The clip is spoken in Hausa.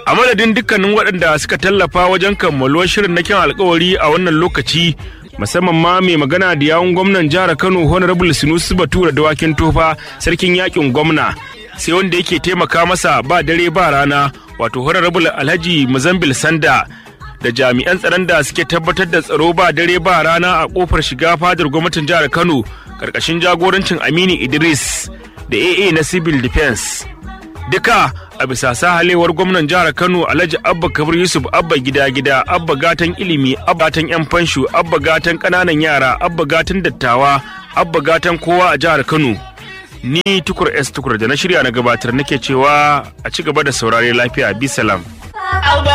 A madadin dukkanin waɗanda suka tallafa wajen kammaluwar shirin na kyan alkawari a wannan lokaci, musamman ma mai magana da yawun gwamnan jihar Kano Honorable Sinusi Bature Dawakin Tofa, sarkin yakin gwamna, sai wanda yake taimaka masa ba dare ba rana, wato Honorable Alhaji Muzambil Sanda, da jami'an tsaron da suke tabbatar da tsaro ba dare ba rana a kofar shiga fadar gwamnatin jihar Kano karkashin jagorancin Aminu Idris da AA na Civil Defense. Duka a bisa sahalewar gwamnan jihar Kano Alhaji Abba Kabir Yusuf Abba gida Abba gatan ilimi, Abba gatan yan fansho, Abba gatan kananan yara, Abba gatan dattawa, Abba gatan kowa a jihar Kano. Ni Tukur S Tukur da na shirya na gabatar nake cewa a ci gaba da saurare lafiya, bi salam.